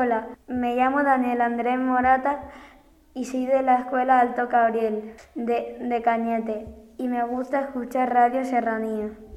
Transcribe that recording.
Hola, me llamo Daniel Andrés Morata y soy de la Escuela Alto Cabriel de Cañete y me gusta escuchar Radio Serranía.